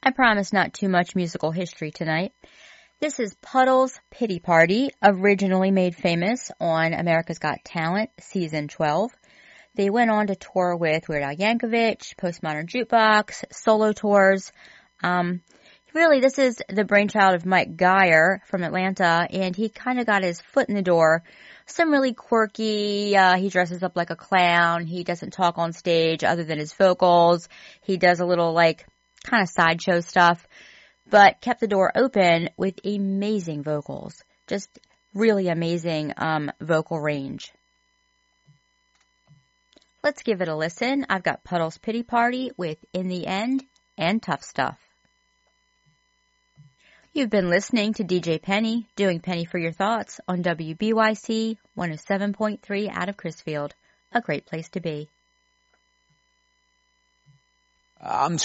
I promise not too much musical history tonight. This is Puddle's Pity Party, originally made famous on America's Got Talent, Season 12. They went on to tour with Weird Al Yankovic, Postmodern Jukebox, solo tours. Really, this is the brainchild of Mike Geyer from Atlanta, and he kind of got his foot in the door. Some really quirky, he dresses up like a clown, he doesn't talk on stage other than his vocals, he does a little, kind of sideshow stuff, but kept the door open with amazing vocals. Just really amazing, vocal range. Let's give it a listen. I've got Puddle's Pity Party with In the End and Tough Stuff. You've been listening to DJ Penny, doing Penny for Your Thoughts on WBYC 107.3 out of Crisfield. A great place to be. I'm